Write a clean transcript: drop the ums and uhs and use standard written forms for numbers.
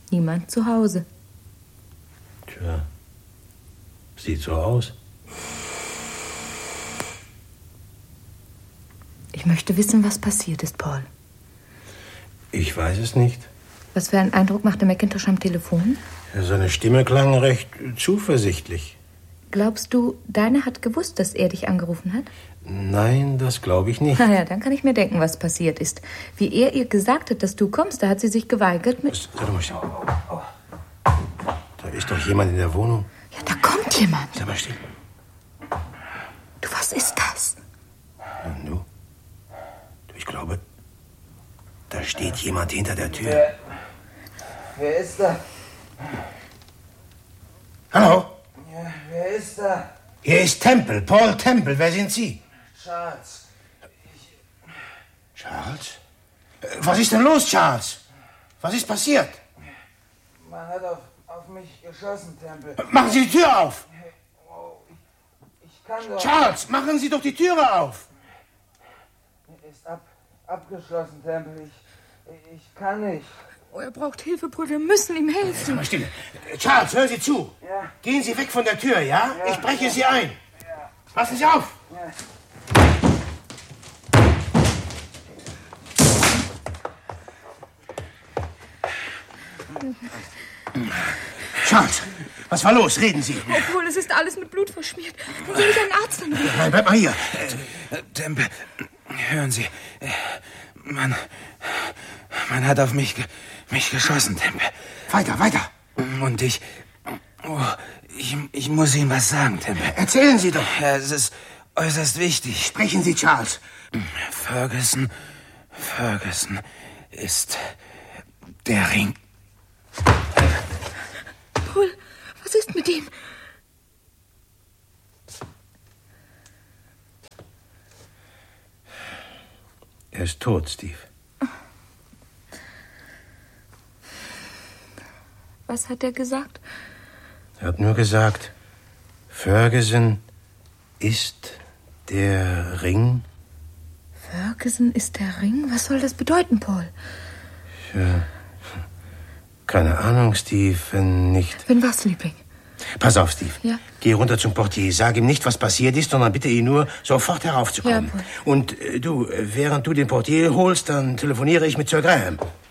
Niemand zu Hause. Tja, sieht so aus. Ich möchte wissen, was passiert ist, Paul. Ich weiß es nicht. Was für einen Eindruck machte McIntosh am Telefon? Ja, seine Stimme klang recht zuversichtlich. Glaubst du, Deine hat gewusst, dass er dich angerufen hat? Nein, das glaube ich nicht. Na ja, dann kann ich mir denken, was passiert ist. Wie er ihr gesagt hat, dass du kommst, da hat sie sich geweigert mit... Sag mal still. Da ist doch jemand in der Wohnung. Ja, da kommt jemand. Sag mal still. Du, was ist das? Und du? Ich glaube, da steht jemand hinter der Tür. Wer ist da? Hallo? Ja, wer ist da? Hier ist Temple, Paul Temple. Wer sind Sie? Charles. Charles? Was ist denn los, Charles? Was ist passiert? Man hat auf mich geschossen, Temple. Machen Sie die Tür auf! Oh, ich kann doch... Charles, machen Sie doch die Türe auf! Ist abgeschlossen, Temple. Ich kann nicht. Oh, er braucht Hilfe, Paul. Wir müssen ihm helfen. Sag mal still. Charles, hören Sie zu. Ja. Gehen Sie weg von der Tür, ja? Ja. Ich breche Sie ein. Ja. Passen Sie auf! Ja. Charles, was war los? Reden Sie. Oh, Paul, es ist alles mit Blut verschmiert. Soll ich einen Arzt anrufen? Nein, bleib mal hier. Temple, hören Sie. Man hat auf mich geschossen, Temple. Weiter. Und ich muss Ihnen was sagen, Temple. Erzählen Sie doch. Ja, es ist äußerst wichtig. Sprechen Sie, Charles. Ferguson ist der Ring. Paul, was ist mit ihm? Er ist tot, Steve. Was hat er gesagt? Er hat nur gesagt, Ferguson ist der Ring. Ferguson ist der Ring? Was soll das bedeuten, Paul? Ja, keine Ahnung, Steve, wenn nicht... Wenn was, Liebling? Pass auf, Steve. Ja? Geh runter zum Portier. Sag ihm nicht, was passiert ist, sondern bitte ihn nur, sofort heraufzukommen. Ja, Paul. Und du, während du den Portier holst, dann telefoniere ich mit Sir Graham.